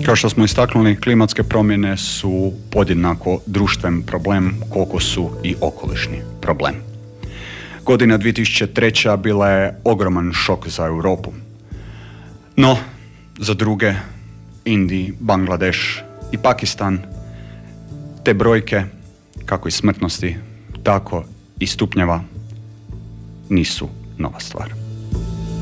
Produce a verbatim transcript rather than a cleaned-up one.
Kao što smo istaknuli, klimatske promjene su podjednako društven problem koliko su i okolišni problem. Godina dvije tisuće treća bila je ogroman šok za Europu. No, za druge, Indiji, Bangladeš i Pakistan, te brojke, kako i smrtnosti, tako i stupnjeva, nisu nova stvar.